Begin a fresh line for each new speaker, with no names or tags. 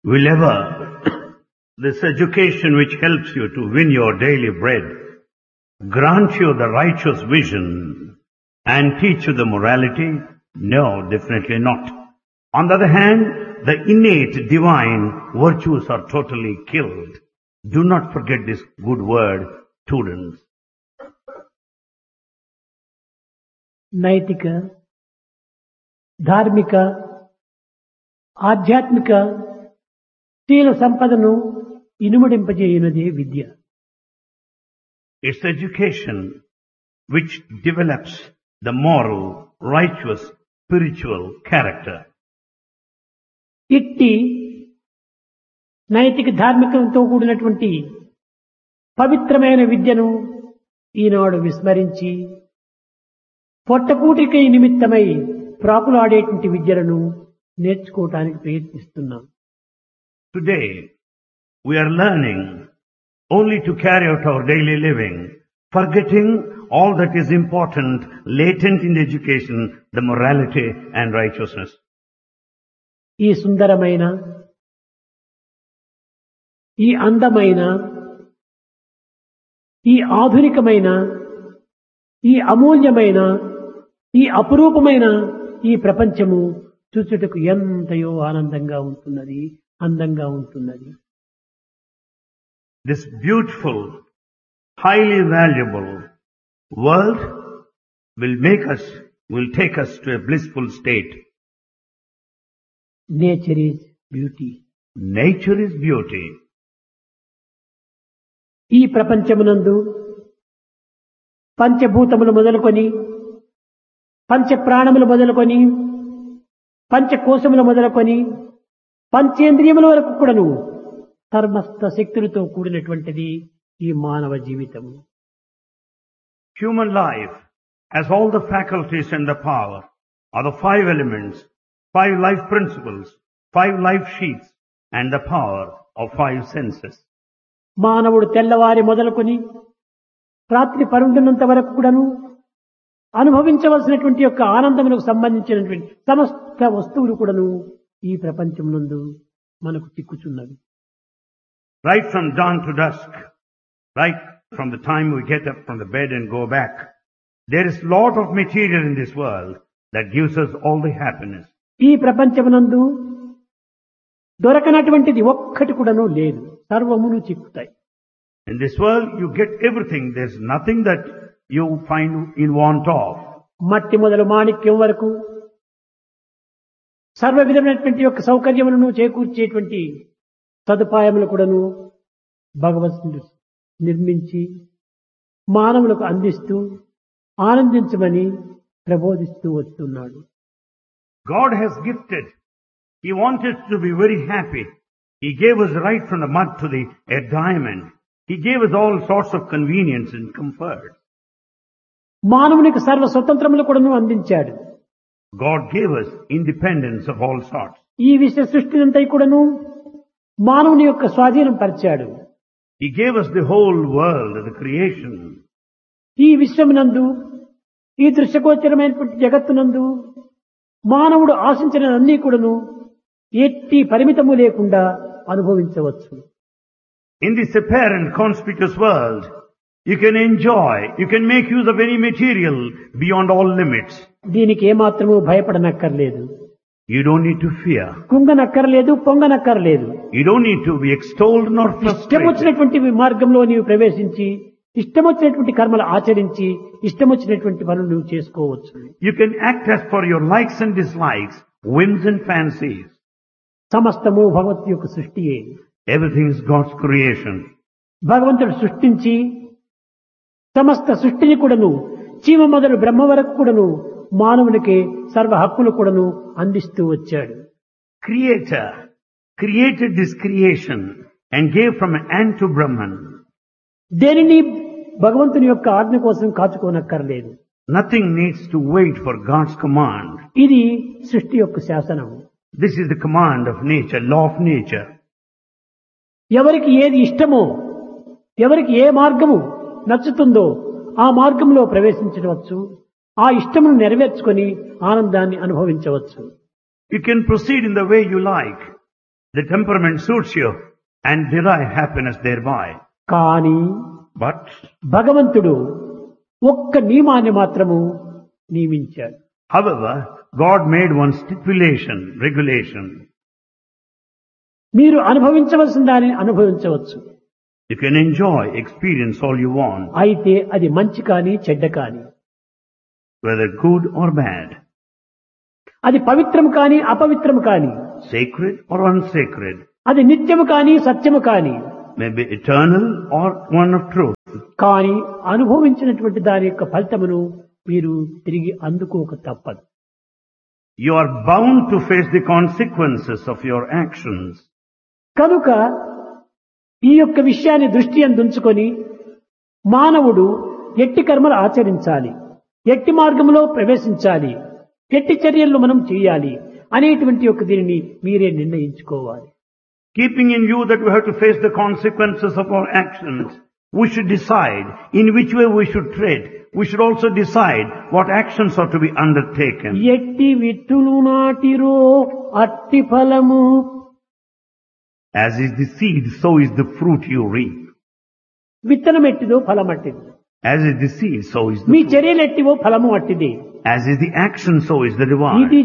will ever, this education which helps you to win your daily bread, grant you the righteous vision and teach you the morality? No, definitely not. On the other hand, the innate divine virtues are totally killed. Do not forget this good word, students.
నైతిక, ధార్మిక, ఆధ్యాత్మిక శీల సంపదను ఇనుమడింపజేయునదే విద్య.
It's education which develops the moral, righteous, spiritual character.
ఇట్టి నైతిక ధార్మికంతో కూడినటువంటి పవిత్రమైన విద్యను ఈనాడు విస్మరించి పొట్టకూటికై నిమిత్తమై ప్రాకులాడేటువంటి విద్యలను నేర్చుకోవటానికి ప్రయత్నిస్తున్నాం.
Today, we are learning only to carry out our daily living, forgetting all that is important, latent in the education, the morality and righteousness.
ఈ సుందరమైన, ఈ అందమైన, ఈ ఆధునికమైన, ఈ అమూల్యమైన, ఈ అపురూపమైన ఈ ప్రపంచము చూచుటకు ఎంతయో ఆనందంగా ఉంటున్నది, అందంగా ఉంటున్నది.
This beautiful, highly valuable world will take us to a blissful state.
Nature is beauty.
Nature is beauty.
ఈ ప్రపంచమునందు పంచభూతములు మొదలుకొని, పంచ ప్రాణములు మొదలుకొని, పంచకోశములు మొదలుకొని, పంచేంద్రియముల వరకు కూడాను సమస్త శక్తులతో కూడినటువంటిది ఈ మానవ జీవితము.
Human life has all the faculties and the power are the 5 elements, 5 life principles, 5 life sheets and the power of 5 senses.
మానవుడు తెల్లవారి మొదలుకొని రాత్రి పరుండున్నంత వరకు కూడాను అనుభవించవలసినటువంటి యొక్క ఆనందములకు సంబంధించినటువంటి సమస్త వస్తువులు కూడాను ఈ ప్రపంచం నందు మనకు చిక్కుచున్నవి.
Right from dawn to dusk, right from the time we get up from the bed and go back, there is lot of material in this world that gives us all the happiness.
ఈ ప్రపంచమునందు దొరకనటువంటిది ఒక్కటి కూడాను లేదు, సర్వమును చిక్కుతాయి.
In this world you get everything, there's nothing that you find in want of.
మట్టి మొదలు మాణిక్యం వరకు సర్వ విధమైనటువంటి యొక్క సౌకర్యములను చేకూర్చేటువంటి సదుపాయములు కూడాను భగవంతుడు నిర్మించి మానవులకు అందిస్తూ ఆనందించమని ప్రబోధిస్తూ వస్తున్నాడు.
God has gifted. He wanted to be very happy. He gave us right from the mud to a diamond. He gave us all sorts of convenience and comfort.
మానవునికి సర్వ స్వతంత్రములు కూడాను అందించాడు.
God gave us independence of all sorts.
ఈ విశ్వ సృష్టినంతా కూడాను మానవుని యొక్క స్వాధీనం పరిచాడు.
He gave us the whole world, the creation.
ఈ విశ్వమునందు, ఈ దృశ్యగోచరమైనటువంటి జగత్తునందు మానవుడు ఆశించిన అన్ని కూడాను ఎట్టి పరిమితము లేకుండా అనుభవించవచ్చు.
In this apparent conspicuous world, you can enjoy, you can make use of any material beyond all limits.
దీనికి ఏమాత్రము భయపడనక్కర్లేదు.
You don't need to fear.
కుంగనక్కర్లేదు, పొంగనక్కర్లేదు.
You don't need to be extolled nor
ఇష్టం
frustrated.
వచ్చినటువంటి మార్గంలో నీవు ప్రవేశించి ఇష్టం వచ్చినటువంటి కర్మలు ఆచరించి ఇష్టం వచ్చినటువంటి పనులు నువ్వు చేసుకోవచ్చు.
You can act as per your likes and dislikes, whims and fancies.
సమస్తము భగవత్ యొక్క సృష్టియే.
Everything is God's creation.
భగవంతుడు సృష్టించి సమస్త సృష్టిని కూడాను చీమ మొదలు బ్రహ్మ వరకు కూడాను మానవునికి సర్వ హక్కులు కూడాను అందిస్తూ వచ్చాడు.
Creator created this creation and gave from ant to Brahman.
దేనిని భగవంతుని యొక్క ఆజ్ఞ కోసం కాచుకోనక్కర్లేదు.
Nothing needs to wait for God's command.
ఇది సృష్టి యొక్క శాసనం.
This is the command of nature, law of nature.
ఎవరికి ఏది ఇష్టమో, ఎవరికి ఏ మార్గము నచ్చుతుందో ఆ మార్గంలో ప్రవేశించవచ్చు, ఆ ఇష్టమును నెరవేర్చుకొని ఆనందాన్ని అనుభవించవచ్చు.
You can proceed in the way you like. The temperament suits you and derive happiness thereby.
కానీ
But
భగవంతుడు ఒక్క నియమాన్ని మాత్రము నియమించాడు.
however, God made one stipulation, regulation.
మీరు అనుభవించవలసిన దానిని అనుభవించవచ్చు.
You can enjoy, experience all you want,
అయితే అది మంచి కానీ చెడ్డ కానీ,
whether good or bad,
అది పవిత్రం కానీ అపవిత్రం కానీ,
sacred or unsacred,
అది నిత్యము కానీ సత్యము కానీ,
may be eternal or one of truth.
కానీ అనుభవించినటువంటి దాని యొక్క ఫలితమును మీరు తిరిగి అందుకోక తప్పదు.
You are bound to face the consequences of your actions.
కనుక ఈ యొక్క విషయాన్ని దృష్టి అందుంచుకొని మానవుడు ఎట్టి కర్మలు ఆచరించాలి, ఎట్టి మార్గంలో ప్రవేశించాలి, ఎట్టి చర్యలు మనం చేయాలి అనేటువంటి యొక్క దీనిని మీరే నిర్ణయించుకోవాలి.
Keeping in view that we have to face the consequences of our actions, we should decide in which way we should tread. We should also decide what actions are to be undertaken.
ఎట్టి విత్తులు నాటిరో అట్టి ఫలము.
As is the seed, so is the fruit you reap.
విత్తనం ఎట్టిదో ఫలం అట్టిది.
As is the seed, so is the
me
fruit.
చర్యలు ఎట్టివో ఫలము అట్టిది.
As is the action, so is the reward.
ఇది